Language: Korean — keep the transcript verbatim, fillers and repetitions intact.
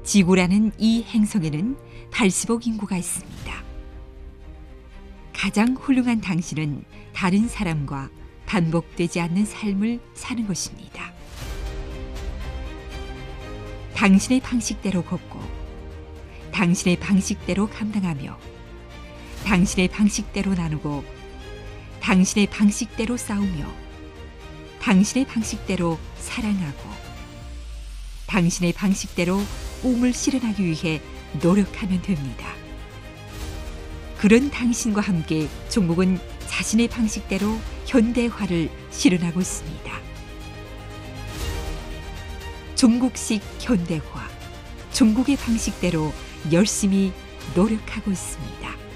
지구라는 이 행성에는 팔십억 인구가 있습니다. 가장 훌륭한 당신은 다른 사람과 반복되지 않는 삶을 사는 것입니다. 당신의 방식대로 걷고, 당신의 방식대로 감당하며, 당신의 방식대로 나누고, 당신의 방식대로 싸우며, 당신의 방식대로 사랑하고, 당신의 방식대로 꿈을 실현하기 위해 노력하면 됩니다. 그런 당신과 함께 종국은 자신의 방식대로 현대화를 실현하고 있습니다. 종국식 현대화, 종국의 방식대로 열심히 노력하고 있습니다.